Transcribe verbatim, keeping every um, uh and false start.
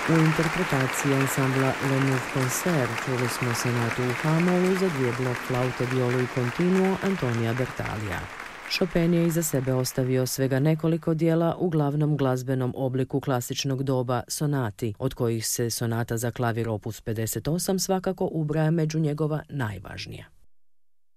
U interpretaciji ansambla Le Nouveau Concert čuli smo sonatu u H-molu za dvije blok flaute, violu i continuo Antonija Bertalija. Chopin je iza sebe ostavio svega nekoliko dijela u glavnom glazbenom obliku klasičnog doba sonati, od kojih se sonata za klavir opus pedeset osam svakako ubraja među njegova najvažnija.